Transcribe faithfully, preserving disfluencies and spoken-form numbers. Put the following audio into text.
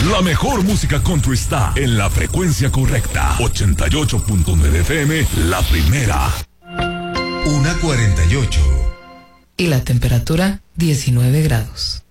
La mejor música country está en la frecuencia correcta. ochenta y ocho punto nueve F M, la primera. Una cuarenta y ocho. Y la temperatura, diecinueve grados.